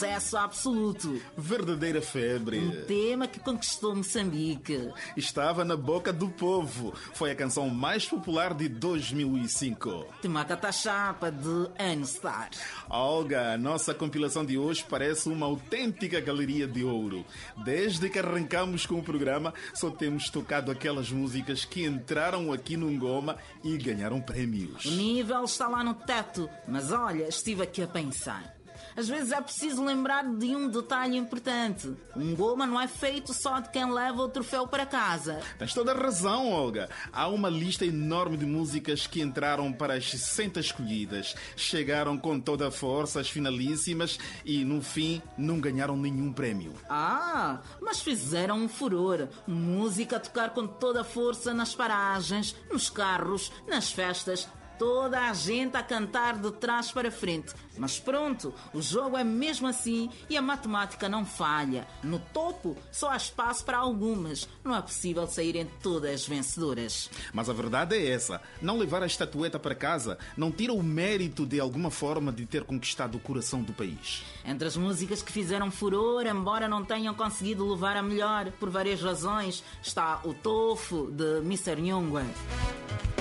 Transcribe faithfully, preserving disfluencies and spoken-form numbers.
sucesso absoluto. Verdadeira febre. Um tema que conquistou Moçambique. Estava na boca do povo. Foi a canção mais popular de dois mil e cinco. Temaka Chapa de N-Star. Olga, a nossa compilação de hoje parece uma autêntica galeria de ouro. Desde que arrancamos com o programa, só temos tocado aquelas músicas que entraram aqui no Ngoma e ganharam prémios. O nível está lá no teto, mas olha, estive aqui a pensar. Às vezes é preciso lembrar de um detalhe importante. Um Ngoma não é feito só de quem leva o troféu para casa. Tens toda a razão, Olga. Há uma lista enorme de músicas que entraram para as sessenta escolhidas. Chegaram com toda a força às finalíssimas e, no fim, não ganharam nenhum prémio. Ah, mas fizeram um furor. Música a tocar com toda a força nas paragens, nos carros, nas festas. Toda a gente a cantar de trás para frente. Mas pronto, o jogo é mesmo assim e a matemática não falha. No topo só há espaço para algumas. Não é possível saírem todas vencedoras. Mas a verdade é essa. Não levar a estatueta para casa não tira o mérito de alguma forma de ter conquistado o coração do país. Entre as músicas que fizeram furor, embora não tenham conseguido levar a melhor por várias razões, está o Tofu de mister Nyungwe.